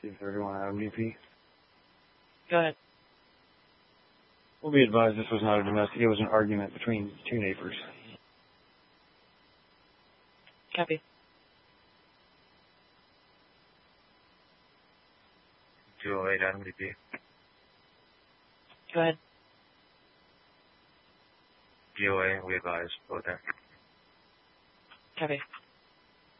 C31 IMDP. Go ahead. We'll be advised this was not a domestic, it was an argument between two neighbors. Copy. 208 IMDP. Go ahead. DOA, we advise, both there. Copy.